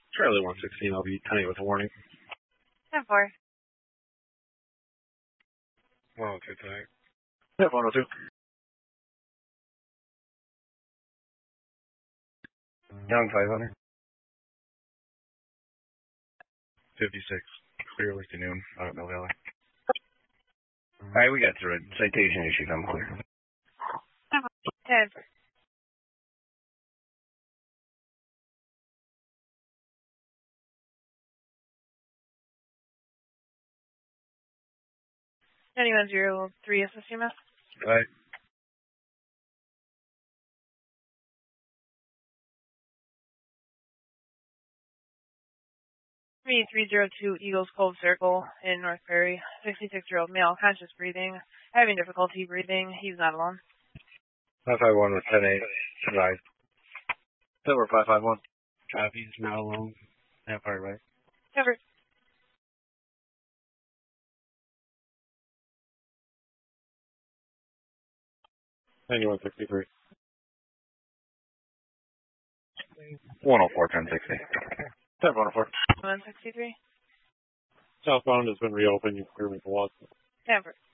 Charlie 116, I'll be 10 with a warning. 10-4. 102 tonight. Yep, 102. Young 500. 56. Clearly to noon, out at Mill Valley. Alright, we got through it. Citation issued, I'm clear. 10. Anyone 03 SSUMS? Right. 302 Eagles Cove Circle in North Prairie. 66-year-old male, conscious breathing, having difficulty breathing. He's not alone. 551 with 10-8. Advised. Silver 551. Copy. He's not alone. That part right. Covered. 9163. 104, 1060. 104. 163. Southbound has been reopened. You clear me for one. Covered.